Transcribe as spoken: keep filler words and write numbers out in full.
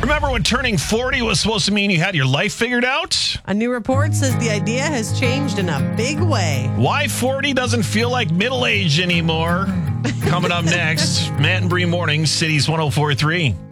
Remember when turning forty was supposed to mean you had your life figured out? A new report says the idea has changed in a big way. Why forty doesn't feel like middle age anymore? Coming up next, Matt and Bree Mornings, Cities one oh four point three.